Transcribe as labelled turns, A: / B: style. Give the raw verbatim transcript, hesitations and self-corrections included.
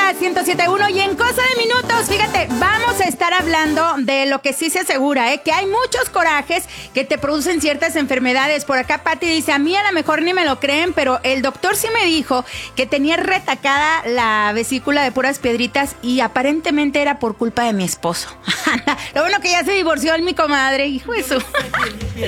A: La ciento siete punto uno y en cosa de minutos, fíjate, vamos a estar hablando de lo que sí se asegura, ¿eh? Que hay muchos corajes que te producen ciertas enfermedades. Por acá Pati dice, a mí a lo mejor ni me lo creen, pero el doctor sí me dijo que tenía retacada la vesícula de puras piedritas y aparentemente era por culpa de mi esposo. Lo bueno que ya se divorció mi comadre, hijo de su...